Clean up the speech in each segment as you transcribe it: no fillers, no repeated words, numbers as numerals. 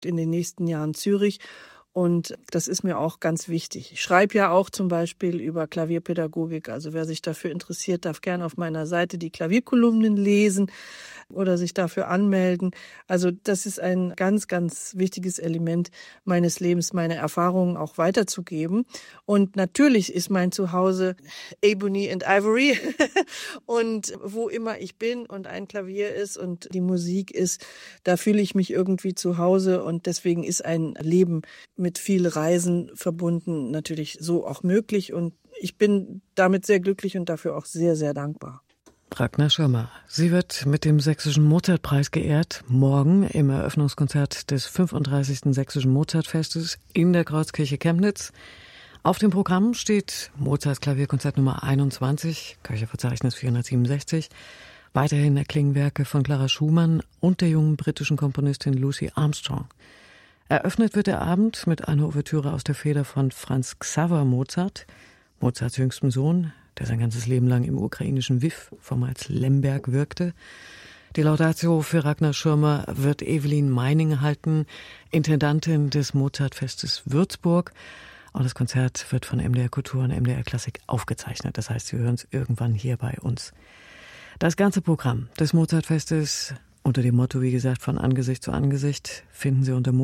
in den nächsten Jahren Zürich. Und das ist mir auch ganz wichtig. Ich schreibe ja auch zum Beispiel über Klavierpädagogik. Also wer sich dafür interessiert, darf gerne auf meiner Seite die Klavierkolumnen lesen oder sich dafür anmelden. Also das ist ein ganz, ganz wichtiges Element meines Lebens, meine Erfahrungen auch weiterzugeben. Und natürlich ist mein Zuhause Ebony and Ivory. Und wo immer ich bin und ein Klavier ist und die Musik ist, da fühle ich mich irgendwie zu Hause. Und deswegen ist ein Leben mit viel Reisen verbunden natürlich so auch möglich. Und ich bin damit sehr glücklich und dafür auch sehr, sehr dankbar. Ragnar Schirmer. Sie wird mit dem Sächsischen Mozartpreis geehrt, morgen im Eröffnungskonzert des 35. Sächsischen Mozartfestes in der Kreuzkirche Chemnitz. Auf dem Programm steht Mozarts Klavierkonzert Nummer 21, Köchelverzeichnis 467. Weiterhin erklingen Werke von Clara Schumann und der jungen britischen Komponistin Lucy Armstrong. Eröffnet wird der Abend mit einer Ouvertüre aus der Feder von Franz Xaver Mozart, Mozarts jüngstem Sohn, der sein ganzes Leben lang im ukrainischen Lwiw, vormals Lemberg, wirkte. Die Laudatio für Ragnar Schirmer wird Evelyn Meining halten, Intendantin des Mozartfestes Würzburg. Und das Konzert wird von MDR Kultur und MDR Klassik aufgezeichnet. Das heißt, Sie hören es irgendwann hier bei uns. Das ganze Programm des Mozartfestes unter dem Motto, wie gesagt, von Angesicht zu Angesicht finden Sie unter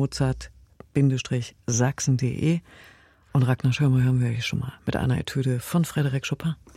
mozart-sachsen.de. Und Ragnar Schirmer hören wir hier schon mal mit einer Etüde von Frédéric Chopin.